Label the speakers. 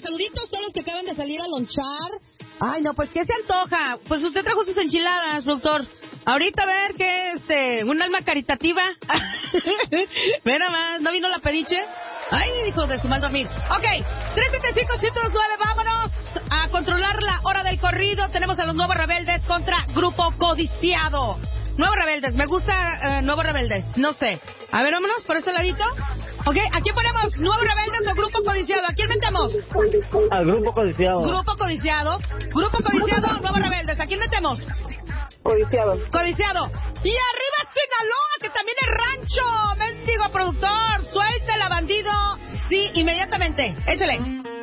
Speaker 1: saluditos todos los que acaban de salir a lonchar.
Speaker 2: Ay, no, pues, ¿qué se antoja? Pues usted trajo sus enchiladas, doctor. Ahorita a ver qué, un alma caritativa. Ve nada más, ¿no vino la pediche? Ay, hijo de su mal dormir. Ok, 375-129, vámonos a controlar la hora del corrido. Tenemos a los Nuevos Rebeldes contra Grupo Codiciado. Nuevos Rebeldes, me gusta Nuevos Rebeldes, no sé. A ver, vámonos por este ladito. Ok, ¿a quién ponemos? ¿Nuevos Rebeldes o Grupo Codiciado? ¿A quién metemos?
Speaker 3: Al Grupo Codiciado.
Speaker 2: Grupo Codiciado. Grupo Codiciado, Nuevos Rebeldes. ¿A quién metemos?
Speaker 4: Codiciado.
Speaker 2: Codiciado. Y arriba Sinaloa, que también es rancho. Mendigo productor, suéltela, bandido. Sí, inmediatamente. Échale.